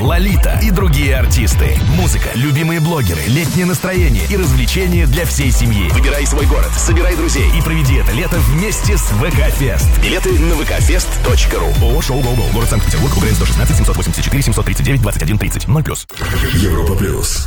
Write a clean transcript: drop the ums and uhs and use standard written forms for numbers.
Лолита и другие артисты. Музыка, любимые блогеры, летнее настроение и развлечения для всей семьи. Выбирай свой город, собирай друзей и проведи это лето вместе с ВК-фест. Билеты на vkfest.ru. ООО «Шоу Go-Go». Город Санкт-Петербург. УГРН 116 784 739 21 30. 0+. Европа плюс.